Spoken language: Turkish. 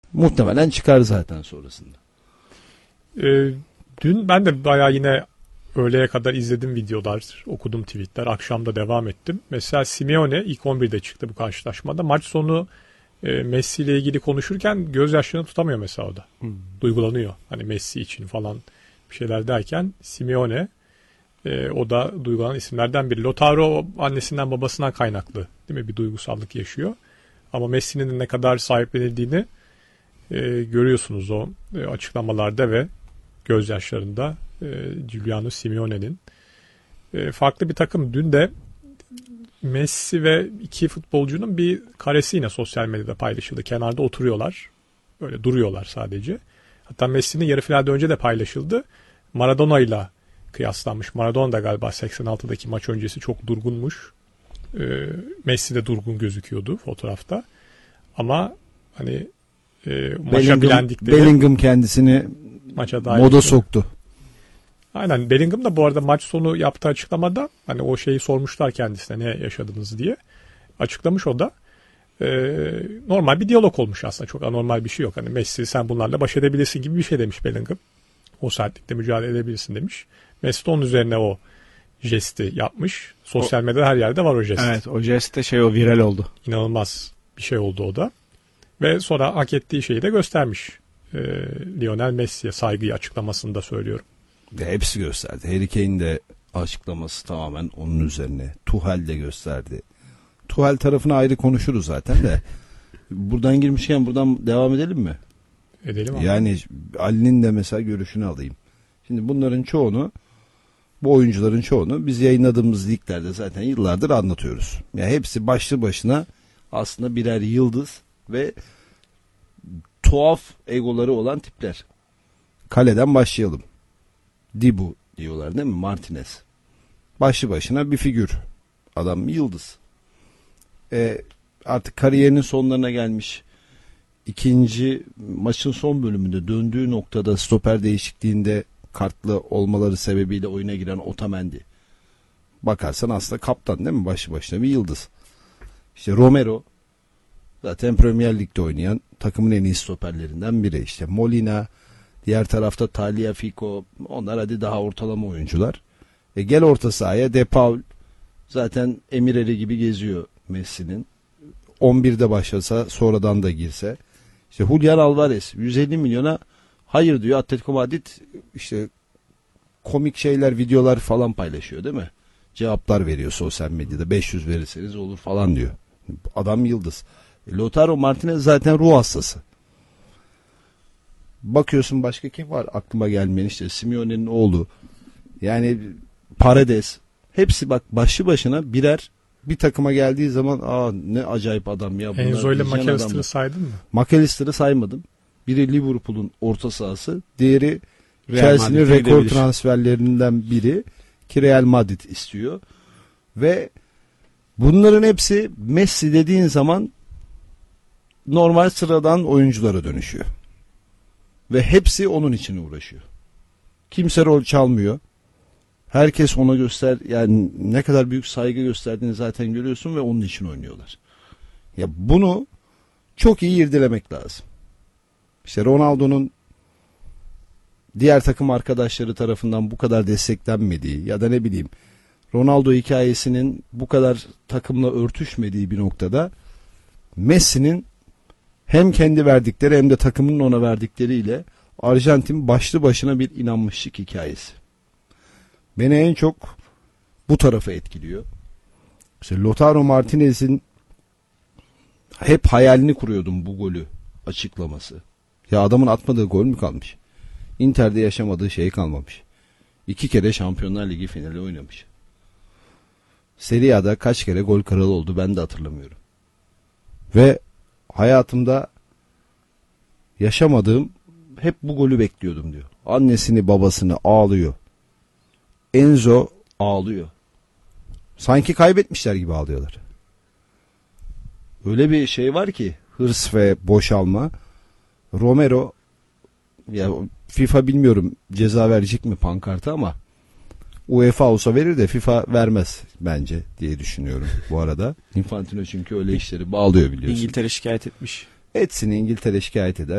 Muhtemelen çıkar zaten sonrasında. Dün ben de bayağı yine öğleye kadar izledim videolar, okudum tweetler, akşam da devam ettim. Mesela Simeone ilk 11'de çıktı bu karşılaşmada. Maç sonu Messi ile ilgili konuşurken gözyaşlarını tutamıyor mesela o da. Duygulanıyor. Hani Messi için falan bir şeyler derken Simeone o da duygulanan isimlerden biri. Lautaro annesinden babasından kaynaklı değil mi? Bir duygusallık yaşıyor. Ama Messi'nin ne kadar sahiplenildiğini görüyorsunuz o açıklamalarda ve gözyaşlarında Giuliano Simeone'nin. Farklı bir takım. Dün de Messi ve iki futbolcunun bir karesi yine sosyal medyada paylaşıldı. Kenarda oturuyorlar. Böyle duruyorlar sadece. Hatta Messi'nin yarı finalde önce de paylaşıldı. Maradona ile kıyaslanmış. Maradona da galiba 86'daki maç öncesi çok durgunmuş. Messi de durgun gözüküyordu fotoğrafta. Ama hani maça bilendikleri... Bellingham kendisini maça moda soktu. Aynen. Bellingham da bu arada maç sonu yaptığı açıklamada hani o şeyi sormuşlar kendisine ne yaşadınız diye. Açıklamış o da. Normal bir diyalog olmuş aslında. Çok anormal bir şey yok. Hani Messi sen bunlarla baş edebilirsin gibi bir şey demiş Bellingham. O sertlikte mücadele edebilirsin demiş. Messi de onun üzerine o jesti yapmış. Sosyal medyada her yerde var o jest. Evet, o jest de o viral oldu. İnanılmaz bir şey oldu o da. Ve sonra hak ettiği şeyi de göstermiş. Lionel Messi'ye saygıyı açıklamasında söylüyorum. Hepsi gösterdi. Harry Kane de açıklaması tamamen onun üzerine. Tuchel de gösterdi. Tuchel tarafına ayrı konuşuruz zaten de. Buradan girmişken buradan devam edelim mi? Edelim abi. Yani Ali'nin de mesela görüşünü alayım. Şimdi bunların çoğunu, bu oyuncuların çoğunu biz yayınladığımız liglerde zaten yıllardır anlatıyoruz. Yani hepsi başlı başına aslında birer yıldız ve tuhaf egoları olan tipler. Kaleden başlayalım. Dibu diyorlar değil mi? Martinez. Başlı başına bir figür. Adam yıldız. Artık kariyerinin sonlarına gelmiş. İkinci maçın son bölümünde döndüğü noktada stoper değişikliğinde kartlı olmaları sebebiyle oyuna giren Otamendi. Bakarsan aslında kaptan değil mi? Başlı başına bir yıldız. İşte Romero zaten Premier Lig'de oynayan takımın en iyi stoperlerinden biri. İşte Molina, diğer tarafta Tagliafico, onlar hadi daha ortalama oyuncular. Gel orta sahaya De Paul zaten emir eri gibi geziyor Messi'nin. 11'de başlasa sonradan da girse. İşte Julian Alvarez 150 milyona hayır diyor. Atletico Madrid işte komik şeyler, videolar falan paylaşıyor değil mi? Cevaplar veriyor sosyal medyada. 500 verirseniz olur falan diyor. Adam yıldız. Lautaro Martinez zaten ruh hastası. Bakıyorsun başka kim var aklıma gelmeyen, işte Simeone'nin oğlu. Yani Paredes. Hepsi bak başlı başına birer bir takıma geldiği zaman ne acayip adam ya. Enzo ile McAllister'ı saydın mı? McAllister'ı saymadım. Biri Liverpool'un orta sahası. Diğeri Chelsea'nin rekor transferlerinden biri. Ki Real Madrid istiyor. Ve bunların hepsi Messi dediğin zaman normal sıradan oyunculara dönüşüyor. Ve hepsi onun için uğraşıyor. Kimse rol çalmıyor. Herkes ona yani ne kadar büyük saygı gösterdiğini zaten görüyorsun ve onun için oynuyorlar. Ya bunu çok iyi irdelemek lazım. İşte Ronaldo'nun diğer takım arkadaşları tarafından bu kadar desteklenmediği ya da ne bileyim Ronaldo hikayesinin bu kadar takımla örtüşmediği bir noktada Messi'nin hem kendi verdikleri hem de takımın ona verdikleriyle Arjantin başlı başına bir inanmışlık hikayesi. Beni en çok bu tarafa etkiliyor. İşte Lautaro Martinez'in hep hayalini kuruyordum bu golü açıklaması. Ya adamın atmadığı gol mü kalmış? Inter'de yaşamadığı şey kalmamış. 2 kere Şampiyonlar Ligi finali oynamış. Serie A'da kaç kere gol kralı oldu ben de hatırlamıyorum. Ve hayatımda yaşamadığım hep bu golü bekliyordum diyor. Annesini babasını ağlıyor. Enzo ağlıyor. Sanki kaybetmişler gibi ağlıyorlar. Öyle bir şey var ki hırs ve boşalma. Romero ya FIFA bilmiyorum ceza verecek mi pankartı ama UEFA olsa verir de FIFA vermez bence diye düşünüyorum bu arada. Infantino çünkü öyle işleri bağlıyor biliyorsun. İngiltere şikayet etmiş. Etsin, İngiltere şikayet eder.